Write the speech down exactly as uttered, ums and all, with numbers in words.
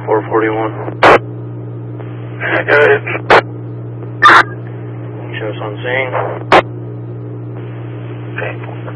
four forty-one. Got it. Show us on scene. Okay.